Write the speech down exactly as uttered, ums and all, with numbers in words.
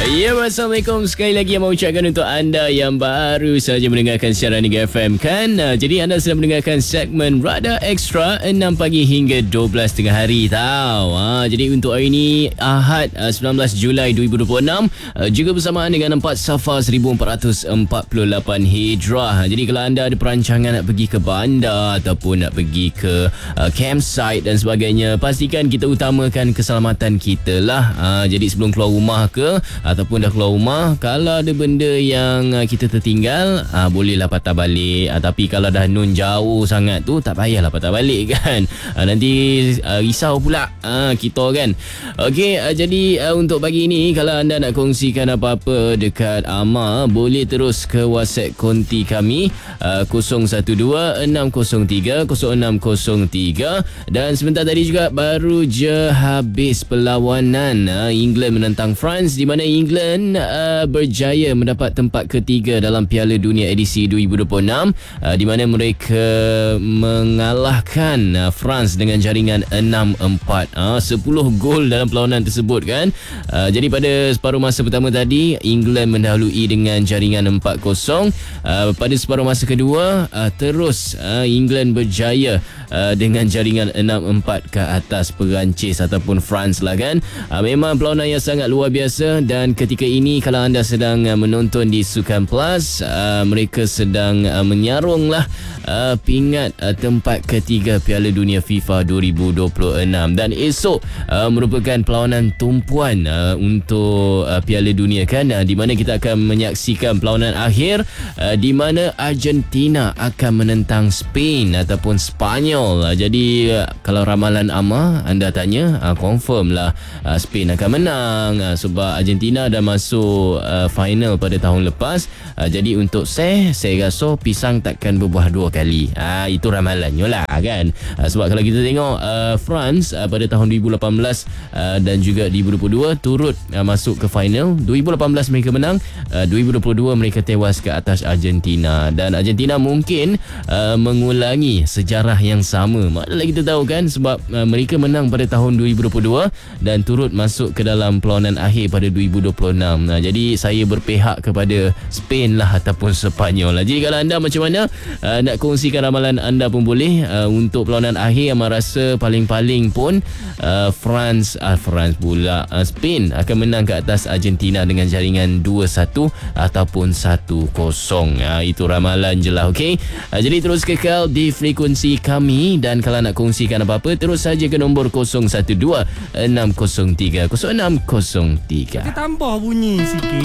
Ya, Assalamualaikum. Sekali lagi yang mau ucapkan untuk anda yang baru saja mendengarkan siaran Niaga F M kan. Uh, jadi anda sedang mendengarkan segmen Radar Extra enam pagi hingga dua belas tengah hari tau. Uh, jadi untuk hari ini Ahad uh, sembilan belas Julai dua ribu dua puluh enam uh, juga bersamaan dengan empat Safar seribu empat ratus empat puluh lapan Hijrah. Jadi kalau anda ada perancangan nak pergi ke bandar ataupun nak pergi ke uh, campsite dan sebagainya, pastikan kita utamakan keselamatan kita lah. Uh, jadi sebelum keluar rumah ke ataupun dah keluar rumah, kalau ada benda yang uh, kita tertinggal, uh, bolehlah patah balik. Uh, tapi kalau dah nun jauh sangat tu, tak payahlah patah balik kan. Uh, nanti uh, risau pula uh, kita kan. Okey, uh, jadi uh, untuk pagi ini, kalau anda nak kongsikan apa-apa dekat Ama, boleh terus ke WhatsApp konti kami uh, kosong satu dua enam kosong tiga kosong enam kosong tiga. Dan sebentar tadi juga baru je habis perlawanan uh, England menentang France, di mana England uh, berjaya mendapat tempat ketiga dalam Piala Dunia edisi dua ribu dua puluh enam, uh, di mana mereka mengalahkan uh, France dengan jaringan enam empat. Uh, sepuluh gol dalam perlawanan tersebut kan. Uh, jadi pada separuh masa pertama tadi, England mendahului dengan jaringan empat kosong. Uh, pada separuh masa kedua, uh, terus uh, England berjaya uh, dengan jaringan enam empat ke atas Perancis ataupun France lah kan. Uh, memang perlawanan yang sangat luar biasa. Dan ketika ini, kalau anda sedang uh, menonton di Sukan Plus, uh, mereka sedang uh, menyarung lah uh, pingat uh, tempat ketiga Piala Dunia FIFA dua ribu dua puluh enam. Dan esok uh, merupakan perlawanan tumpuan uh, untuk uh, Piala Dunia kan, uh, di mana kita akan menyaksikan perlawanan akhir uh, di mana Argentina akan menentang Spain ataupun Spanyol. Uh, jadi uh, kalau ramalan Ama anda tanya, uh, confirm lah uh, Spain akan menang uh, sebab Argentina dah masuk uh, final pada tahun lepas. Uh, jadi untuk saya, saya rasa pisang takkan berbuah dua kali. Uh, itu ramalannya lah kan. Uh, sebab kalau kita tengok uh, France uh, pada tahun dua ribu lapan belas uh, dan juga dua ribu dua puluh dua turut uh, masuk ke final. dua ribu lapan belas mereka menang, uh, dua ribu dua puluh dua mereka tewas ke atas Argentina. Dan Argentina mungkin uh, mengulangi sejarah yang sama. Maknanya kita tahu kan, sebab uh, mereka menang pada tahun dua ribu dua puluh dua dan turut masuk ke dalam perlawanan akhir pada dua ribu dua puluh enam. Nah, jadi saya berpihak kepada Spain lah ataupun Sepanyol lah. Jadi kalau anda macam mana, uh, nak kongsikan ramalan anda pun boleh. Uh, untuk perlawanan akhir, yang rasa paling-paling pun uh, France uh, France pula uh, Spain akan menang ke atas Argentina dengan jaringan dua satu ataupun satu kosong. Uh, itu ramalan je lah. Okay? Uh, jadi terus kekal di frekuensi kami, dan kalau nak kongsikan apa-apa, terus saja ke nombor kosong satu dua enam kosong tiga kosong enam kosong tiga. Kita tambah bunyi sikit.